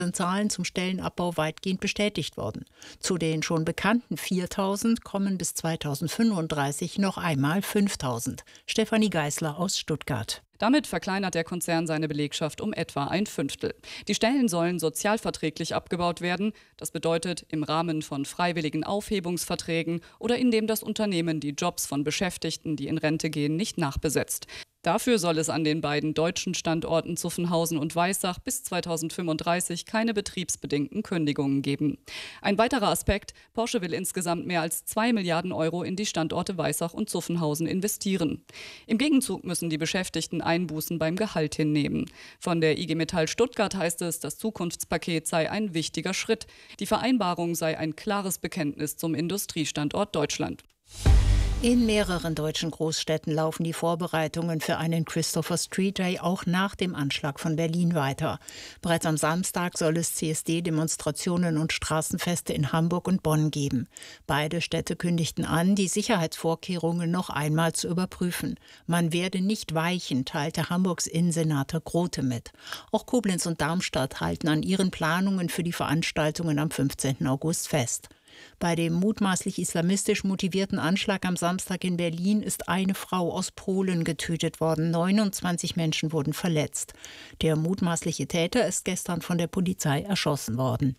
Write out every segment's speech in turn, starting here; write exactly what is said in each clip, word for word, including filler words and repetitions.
sind Zahlen zum Stellenabbau weitgehend bestätigt worden. Zu den schon bekannten viertausend kommen bis zweitausendfünfunddreißig noch einmal fünftausend. Stefanie Geisler aus Stuttgart. Damit verkleinert der Konzern seine Belegschaft um etwa ein Fünftel. Die Stellen sollen sozialverträglich abgebaut werden. Das bedeutet im Rahmen von freiwilligen Aufhebungsverträgen oder indem das Unternehmen die Jobs von Beschäftigten, die in Rente gehen, nicht nachbesetzt. Dafür soll es an den beiden deutschen Standorten Zuffenhausen und Weissach bis zweitausendfünfunddreißig keine betriebsbedingten Kündigungen geben. Ein weiterer Aspekt: Porsche will insgesamt mehr als zwei Milliarden Euro in die Standorte Weissach und Zuffenhausen investieren. Im Gegenzug müssen die Beschäftigten Einbußen beim Gehalt hinnehmen. Von der I G Metall Stuttgart heißt es, das Zukunftspaket sei ein wichtiger Schritt. Die Vereinbarung sei ein klares Bekenntnis zum Industriestandort Deutschland. In mehreren deutschen Großstädten laufen die Vorbereitungen für einen Christopher Street Day auch nach dem Anschlag von Berlin weiter. Bereits am Samstag soll es C S D-Demonstrationen und Straßenfeste in Hamburg und Bonn geben. Beide Städte kündigten an, die Sicherheitsvorkehrungen noch einmal zu überprüfen. Man werde nicht weichen, teilte Hamburgs Innensenator Grote mit. Auch Koblenz und Darmstadt halten an ihren Planungen für die Veranstaltungen am fünfzehnten August fest. Bei dem mutmaßlich islamistisch motivierten Anschlag am Samstag in Berlin ist eine Frau aus Polen getötet worden. neunundzwanzig Menschen wurden verletzt. Der mutmaßliche Täter ist gestern von der Polizei erschossen worden.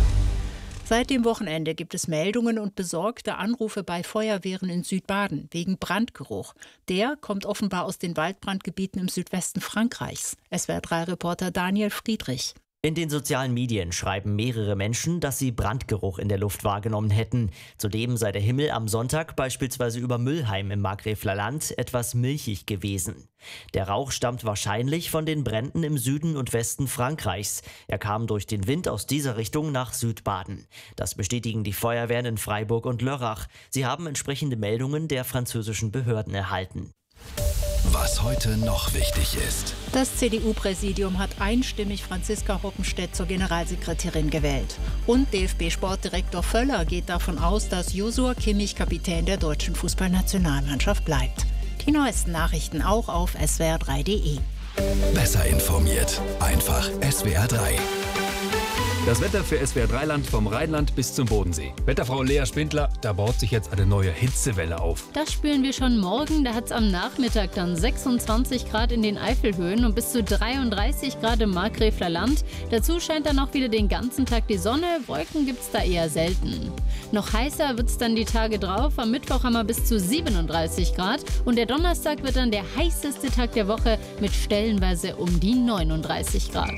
Seit dem Wochenende gibt es Meldungen und besorgte Anrufe bei Feuerwehren in Südbaden wegen Brandgeruch. Der kommt offenbar aus den Waldbrandgebieten im Südwesten Frankreichs. S W R drei Reporter Daniel Friedrich. In den sozialen Medien schreiben mehrere Menschen, dass sie Brandgeruch in der Luft wahrgenommen hätten. Zudem sei der Himmel am Sonntag beispielsweise über Müllheim im Markgräfler Land etwas milchig gewesen. Der Rauch stammt wahrscheinlich von den Bränden im Süden und Westen Frankreichs. Er kam durch den Wind aus dieser Richtung nach Südbaden. Das bestätigen die Feuerwehren in Freiburg und Lörrach. Sie haben entsprechende Meldungen der französischen Behörden erhalten. Was heute noch wichtig ist. Das C D U-Präsidium hat einstimmig Franziska Hoppenstedt zur Generalsekretärin gewählt. Und D F B-Sportdirektor Völler geht davon aus, dass Joshua Kimmich Kapitän der deutschen Fußballnationalmannschaft bleibt. Die neuesten Nachrichten auch auf S W R drei punkt de. Besser informiert. Einfach S W R drei. Das Wetter für S W R drei Land vom Rheinland bis zum Bodensee. Wetterfrau Lea Spindler, da baut sich jetzt eine neue Hitzewelle auf. Das spüren wir schon morgen. Da hat es am Nachmittag dann sechsundzwanzig Grad in den Eifelhöhen und bis zu dreiunddreißig Grad im Markgräfler Land. Dazu scheint dann auch wieder den ganzen Tag die Sonne. Wolken gibt es da eher selten. Noch heißer wird es dann die Tage drauf. Am Mittwoch haben wir bis zu siebenunddreißig Grad. Und der Donnerstag wird dann der heißeste Tag der Woche mit stellenweise um die neununddreißig Grad.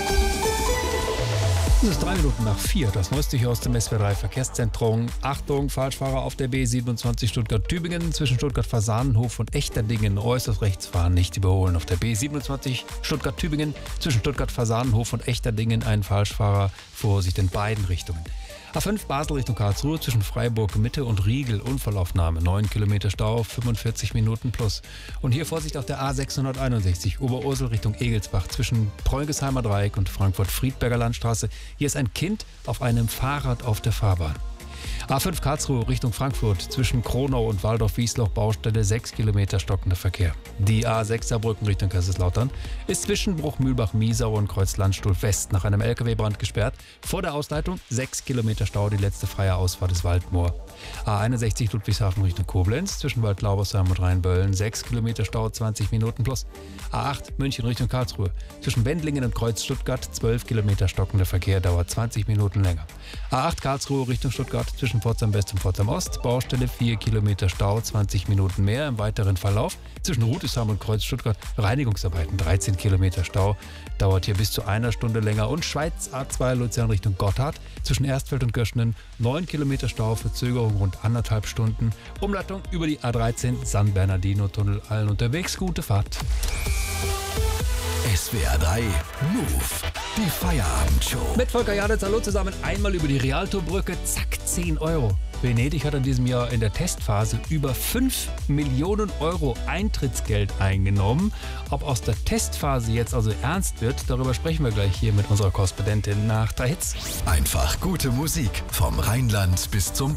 Es ist drei Minuten nach vier. Das neueste hier aus dem S W R drei Verkehrszentrum. Achtung, Falschfahrer auf der B siebenundzwanzig Stuttgart-Tübingen zwischen Stuttgart-Fasanenhof und Echterdingen. Äußerst rechts fahren, nicht überholen. Auf der B siebenundzwanzig Stuttgart-Tübingen zwischen Stuttgart-Fasanenhof und Echterdingen ein Falschfahrer. Vorsicht in beiden Richtungen. A fünf Basel Richtung Karlsruhe zwischen Freiburg Mitte und Riegel. Unfallaufnahme. neun Kilometer Stau, fünfundvierzig Minuten plus. Und hier Vorsicht auf der A sechshunderteinundsechzig Oberursel Richtung Egelsbach zwischen Preugesheimer Dreieck und Frankfurt-Friedberger Landstraße. Hier ist ein Kind auf einem Fahrrad auf der Fahrbahn. A fünf Karlsruhe Richtung Frankfurt zwischen Kronau und Waldorf-Wiesloch Baustelle sechs Kilometer stockender Verkehr. Die A sechs Saarbrücken Richtung Kaiserslautern ist zwischen Bruchmühlbach-Miesau und Kreuz-Landstuhl West nach einem L K W-Brand gesperrt. Vor der Ausleitung sechs Kilometer Stau, die letzte freie Ausfahrt ist Waldmoor. A einundsechzig Ludwigshafen Richtung Koblenz zwischen Waldlaubersheim und Rheinböllen sechs Kilometer Stau, zwanzig Minuten plus. A acht München Richtung Karlsruhe zwischen Wendlingen und Kreuz Stuttgart zwölf Kilometer stockender Verkehr, dauert zwanzig Minuten länger. A acht Karlsruhe Richtung Stuttgart zwischen Pforzheim West und Pforzheim Ost, Baustelle vier Kilometer Stau, zwanzig Minuten mehr im weiteren Verlauf. Zwischen Rudesheim und Kreuz Stuttgart Reinigungsarbeiten, dreizehn Kilometer Stau, dauert hier bis zu einer Stunde länger. Und Schweiz A zwei Luzern Richtung Gotthard zwischen Erstfeld und Göschenen neun Kilometer Stau, Verzögerung rund anderthalb Stunden. Umleitung über die A dreizehn San Bernardino-Tunnel, allen unterwegs, gute Fahrt. S W R drei Move, die Feierabendshow. Mit Volker Jaditz, hallo zusammen, einmal über die Rialto-Brücke, zack, zehn Euro. Venedig hat in diesem Jahr in der Testphase über fünf Millionen Euro Eintrittsgeld eingenommen. Ob aus der Testphase jetzt also ernst wird, darüber sprechen wir gleich hier mit unserer Korrespondentin nach drei Hits. Einfach gute Musik vom Rheinland bis zum